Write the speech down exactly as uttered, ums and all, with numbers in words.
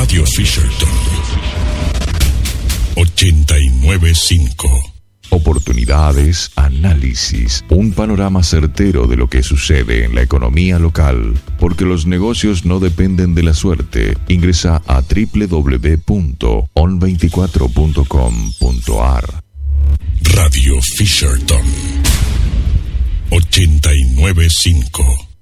Radio Fisherton ochenta y nueve punto cinco. Oportunidades, análisis, un panorama certero de lo que sucede en la economía local, porque los negocios no dependen de la suerte. Ingresa a doble u doble u doble u punto on veinticuatro punto com punto a r. Radio Fisherton ochenta y nueve punto cinco.